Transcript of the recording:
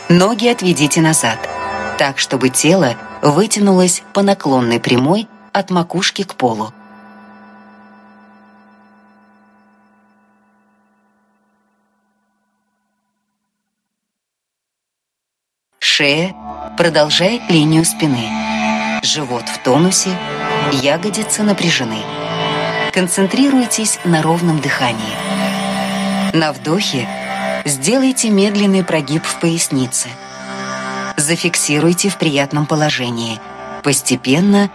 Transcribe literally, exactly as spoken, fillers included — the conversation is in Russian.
Ноги отведите назад, так, чтобы тело вытянулось по наклонной прямой от макушки к полу. Шея продолжает линию спины. Живот в тонусе, ягодицы напряжены. Концентрируйтесь на ровном дыхании. На вдохе сделайте медленный прогиб в пояснице. Зафиксируйте в приятном положении, постепенно